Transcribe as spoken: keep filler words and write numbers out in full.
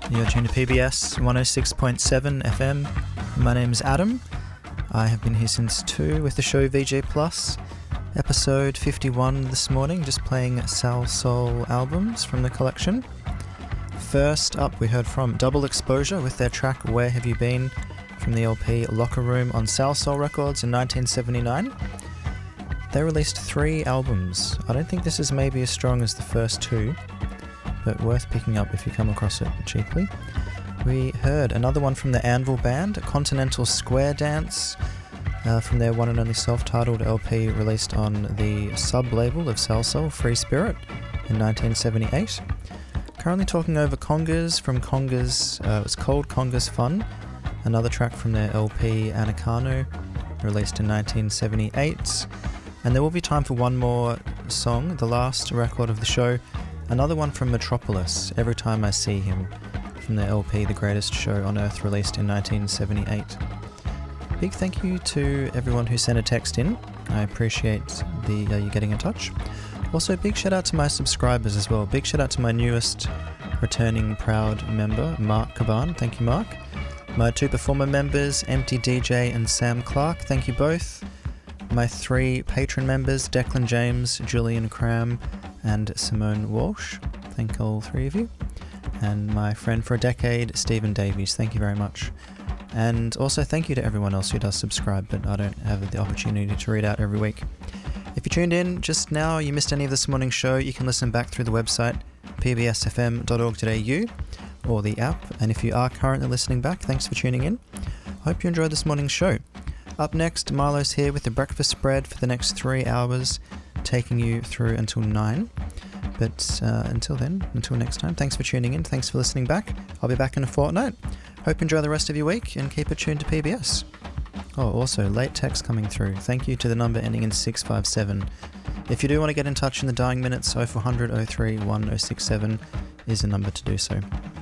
You're tuned to P B S one oh six point seven F M. My name's Adam. I have been here since two with the show V J Plus. Episode fifty-one this morning, just playing Salsoul albums from the collection. First up, we heard from Double Exposure with their track Where Have You Been from the L P Locker Room on Salsoul Records in nineteen seventy-nine. They released three albums. I don't think this is maybe as strong as the first two, but worth picking up if you come across it cheaply. We heard another one from the Anvil Band, Continental Square Dance, uh, from their one and only self-titled L P released on the sub-label of Salsoul, Free Spirit, in nineteen seventy-eight. Currently talking over Congas from Congas, uh, it's called Congas Fun, another track from their L P Anacano, released in nineteen seventy-eight. And there will be time for one more song, the last record of the show, another one from Metropolis, Every Time I See Him, from their L P The Greatest Show on Earth, released in nineteen seventy-eight. Big thank you to everyone who sent a text in. I appreciate the uh, you getting in touch. Also, big shout out to my subscribers as well. Big shout out to my newest returning proud member, Mark Caban. Thank you, Mark. My two performer members, Empty D J and Sam Clark. Thank you both. My three patron members, Declan James, Julian Cram, and Simone Walsh. Thank all three of you. And my friend for a decade, Stephen Davies. Thank you very much. And also thank you to everyone else who does subscribe, but I don't have the opportunity to read out every week. If you tuned in just now, you missed any of this morning's show, you can listen back through the website p b s f m dot org dot a u or the app. And if you are currently listening back, thanks for tuning in. I hope you enjoyed this morning's show. Up next, Milo's here with the breakfast spread for the next three hours, taking you through until nine. But uh, until then, until next time, thanks for tuning in, thanks for listening back. I'll be back in a fortnight. Hope you enjoy the rest of your week and keep it tuned to P B S. Oh, also, late text coming through. Thank you to the number ending in six five seven. If you do want to get in touch in the dying minutes, oh four hundred oh three one oh six seven is the number to do so.